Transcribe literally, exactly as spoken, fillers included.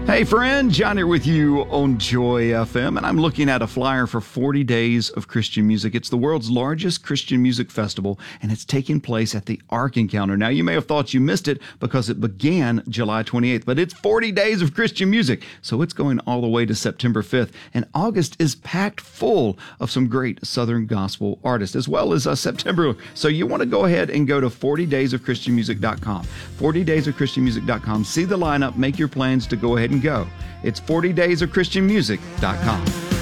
Hey friend, John here with you on Joy F M, and I'm looking at a flyer for forty days of Christian Music. It's the world's largest Christian music festival, and it's taking place at the Ark Encounter. Now, you may have thought you missed it because it began July twenty-eighth, but it's forty days of Christian music, so it's going all the way to September fifth, and August is packed full of some great Southern gospel artists, as well as uh, September. So you want to go ahead and go to forty days of christian music dot com, forty days of christian music dot com, see the lineup, make your plans to go ahead and go. It's forty days of christian music dot com.